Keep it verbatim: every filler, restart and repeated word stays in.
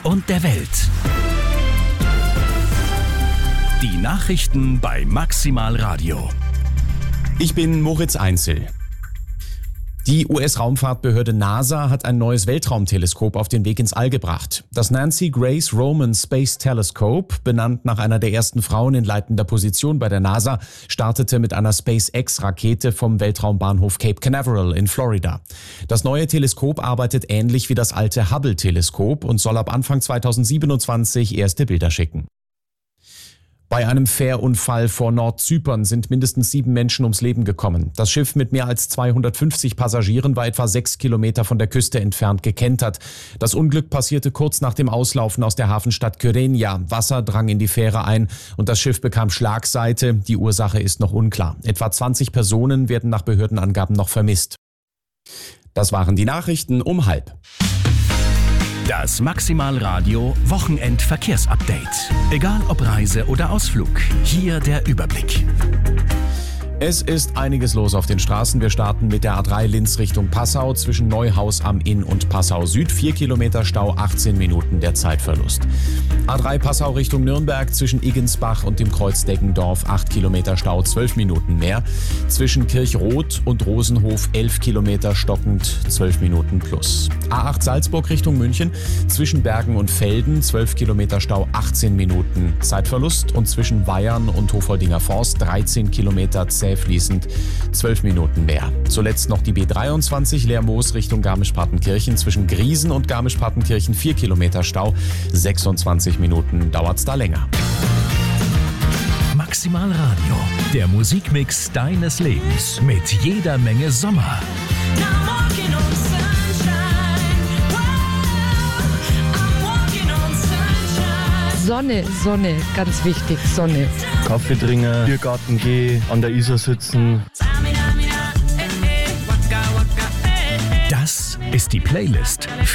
und der Welt. Die Nachrichten bei Maximal Radio. Ich bin Moritz Einzel. Die U S-Raumfahrtbehörde NASA hat ein neues Weltraumteleskop auf den Weg ins All gebracht. Das Nancy Grace Roman Space Telescope, benannt nach einer der ersten Frauen in leitender Position bei der NASA, startete mit einer SpaceX-Rakete vom Weltraumbahnhof Cape Canaveral in Florida. Das neue Teleskop arbeitet ähnlich wie das alte Hubble-Teleskop und soll ab Anfang zweitausendsiebenundzwanzig erste Bilder schicken. Bei einem Fährunfall vor Nordzypern sind mindestens sieben Menschen ums Leben gekommen. Das Schiff mit mehr als zweihundertfünfzig Passagieren war etwa sechs Kilometer von der Küste entfernt gekentert. Das Unglück passierte kurz nach dem Auslaufen aus der Hafenstadt Kyrenia. Wasser drang in die Fähre ein und das Schiff bekam Schlagseite. Die Ursache ist noch unklar. Etwa zwanzig Personen werden nach Behördenangaben noch vermisst. Das waren die Nachrichten um halb. Das Maximal Radio Wochenend-Verkehrsupdate. Egal ob Reise oder Ausflug, hier der Überblick. Es ist einiges los auf den Straßen. Wir starten mit der A drei Linz Richtung Passau zwischen Neuhaus am Inn und Passau Süd. vier Kilometer Stau, achtzehn Minuten der Zeitverlust. A drei Passau Richtung Nürnberg zwischen Iggensbach und dem Kreuz Deggendorf. acht Kilometer Stau, zwölf Minuten mehr. Zwischen Kirchroth und Rosenhof elf Kilometer stockend, zwölf Minuten plus. A acht Salzburg Richtung München zwischen Bergen und Velden. zwölf Kilometer Stau, achtzehn Minuten Zeitverlust. Und zwischen Weyern und Hofoldinger Forst dreizehn Kilometer fließend, zwölf Minuten mehr. Zuletzt noch die B dreiundzwanzig Lermoos Richtung Garmisch-Partenkirchen zwischen Griesen und Garmisch-Partenkirchen vier Kilometer Stau, sechsundzwanzig Minuten dauert's da länger. Maximal Radio, der Musikmix deines Lebens mit jeder Menge Sommer. Sonne, Sonne, ganz wichtig, Sonne. Kaffee trinken, Biergarten gehen, an der Isar sitzen. Das ist die Playlist